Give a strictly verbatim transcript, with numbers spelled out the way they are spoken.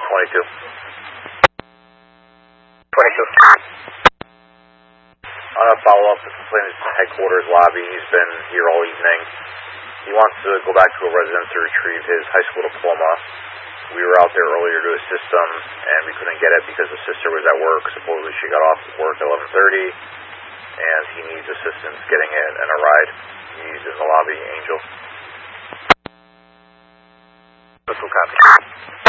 twenty-two. twenty-two. On a follow-up to Flames headquarters lobby, he's been here all evening. He wants to go back to a residence to retrieve his high school diploma. We were out there earlier to assist him, and we couldn't get it because the sister was at work. Supposedly she got off work at eleven thirty, and he needs assistance getting it and a ride. He's in the lobby, Angel. Copy.